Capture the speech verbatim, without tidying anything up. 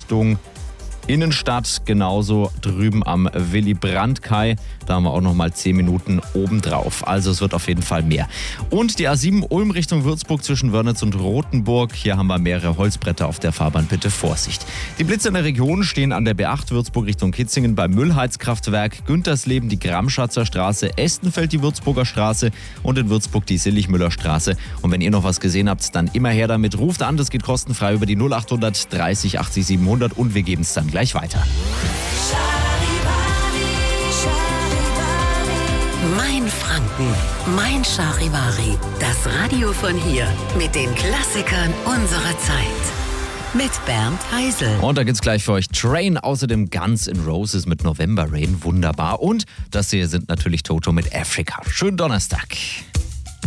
Richtung Innenstadt, genauso drüben am Willy-Brandt-Kai. Da haben wir auch noch mal zehn Minuten obendrauf. Also es wird auf jeden Fall mehr. Und die A sieben Ulm Richtung Würzburg zwischen Wörnitz und Rothenburg. Hier haben wir mehrere Holzbretter auf der Fahrbahn. Bitte Vorsicht. Die Blitze in der Region stehen an der B acht Würzburg Richtung Kitzingen beim Müllheizkraftwerk, Güntersleben die Gramschatzer Straße, Estenfeld die Würzburger Straße und in Würzburg die Silligmüller Straße. Und wenn ihr noch was gesehen habt, dann immer her damit. Ruft an, das geht kostenfrei über die null acht dreißig achtzig siebenhundert und wir geben es dann gleich weiter. Mein Franken, mein Charivari. Das Radio von hier mit den Klassikern unserer Zeit. Mit Bernd Heisel. Und da gibt's gleich für euch Train, außerdem Guns N' Roses mit November Rain, wunderbar. Und das hier sind natürlich Toto mit Africa. Schönen Donnerstag.